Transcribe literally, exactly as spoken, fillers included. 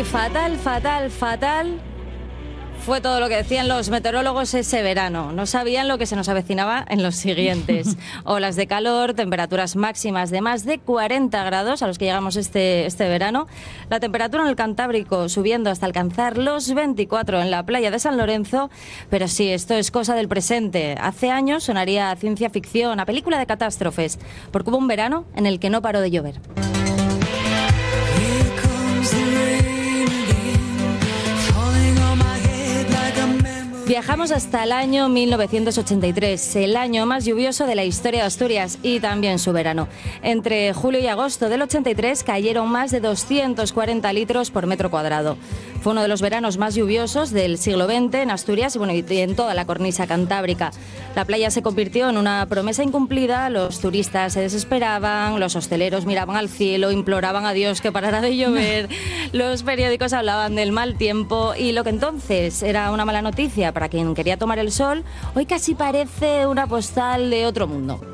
Y fatal, fatal, fatal fue todo lo que decían los meteorólogos ese verano. No sabían lo que se nos avecinaba en los siguientes. Olas de calor, temperaturas máximas de más de cuarenta grados a los que llegamos este, este verano. La temperatura en el Cantábrico subiendo hasta alcanzar los veinticuatro en la playa de San Lorenzo. Pero sí, esto es cosa del presente. Hace años sonaría a ciencia ficción, a película de catástrofes, porque hubo un verano en el que no paró de llover. Viajamos hasta el año mil novecientos ochenta y tres, el año más lluvioso de la historia de Asturias y también su verano. Entre julio y agosto del ochenta y tres cayeron más de doscientos cuarenta litros por metro cuadrado. Fue uno de los veranos más lluviosos del siglo veinte en Asturias y, bueno, y en toda la cornisa cantábrica. La playa se convirtió en una promesa incumplida, los turistas se desesperaban, los hosteleros miraban al cielo, imploraban a Dios que parara de llover, los periódicos hablaban del mal tiempo y lo que entonces era una mala noticia para quien quería tomar el sol, hoy casi parece una postal de otro mundo.